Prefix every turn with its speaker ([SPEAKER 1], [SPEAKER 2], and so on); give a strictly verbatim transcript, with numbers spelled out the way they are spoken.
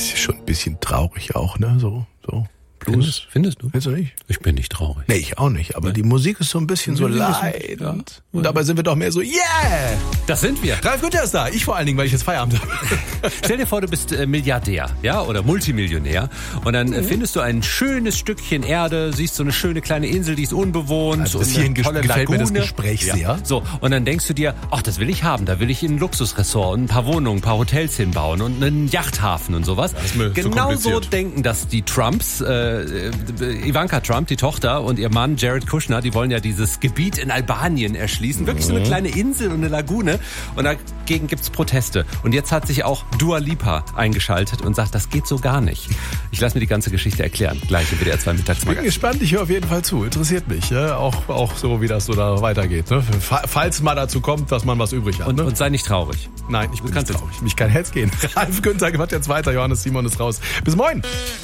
[SPEAKER 1] ist schon ein bisschen traurig auch, ne? So, so.
[SPEAKER 2] Findest, findest du?
[SPEAKER 1] Findest du nicht?
[SPEAKER 2] Ich bin nicht traurig.
[SPEAKER 1] Nee, ich auch nicht. Aber ja. die Musik ist so ein bisschen so leidend. Ja. Und dabei sind wir doch mehr so, yeah!
[SPEAKER 2] Das sind wir.
[SPEAKER 1] Ralf Günther ist da. Ich vor allen Dingen, weil ich jetzt Feierabend habe.
[SPEAKER 2] Stell dir vor, du bist äh, Milliardär, ja, oder Multimillionär. Und dann äh, findest du ein schönes Stückchen Erde, siehst so eine schöne kleine Insel, die ist unbewohnt.
[SPEAKER 1] Also das
[SPEAKER 2] und
[SPEAKER 1] hier
[SPEAKER 2] eine tolle
[SPEAKER 1] gefällt
[SPEAKER 2] Lagune.
[SPEAKER 1] mir das Gespräch
[SPEAKER 2] ja.
[SPEAKER 1] sehr.
[SPEAKER 2] So, und dann denkst du dir, ach, das will ich haben. Da will ich in ein Luxusressort und ein paar Wohnungen, ein paar Hotels hinbauen und einen Yachthafen und sowas.
[SPEAKER 1] Das ist mir
[SPEAKER 2] genau
[SPEAKER 1] so
[SPEAKER 2] so denken das die Trumps, äh, Ivanka Trump, die Tochter, und ihr Mann Jared Kushner, die wollen ja dieses Gebiet in Albanien erschließen. Wirklich so eine kleine Insel und eine Lagune. Und dagegen gibt's Proteste. Und jetzt hat sich auch Dua Lipa eingeschaltet und sagt, das geht so gar nicht. Ich lasse mir die ganze Geschichte erklären. Gleich im W D R zwei Mittagsmagazin.
[SPEAKER 1] Bin gespannt, ich höre auf jeden Fall zu. Interessiert mich. Ja? Auch, auch so, wie das so da weitergeht. Ne? Falls mal dazu kommt, dass man was übrig hat.
[SPEAKER 2] Und,
[SPEAKER 1] ne?
[SPEAKER 2] und sei nicht traurig.
[SPEAKER 1] Nein, ich bin nicht traurig. Mich kein Herz gehen. Ralf Günther macht jetzt weiter. Johannes Simon ist raus. Bis morgen.